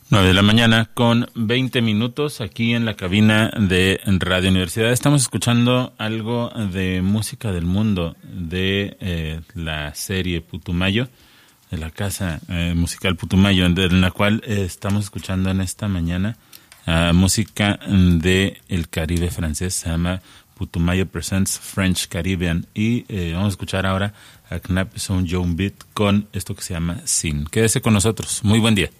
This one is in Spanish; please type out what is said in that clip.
9 de la mañana con 20 minutos aquí en la cabina de Radio Universidad. Estamos escuchando algo de música del mundo de la serie Putumayo, de la casa musical Putumayo, en la cual estamos escuchando en esta mañana música de el Caribe francés. Se llama Putumayo Presents French Caribbean y vamos a escuchar ahora a Knapp Son Young Beat con esto que se llama Sin. Quédese con nosotros. Muy buen día.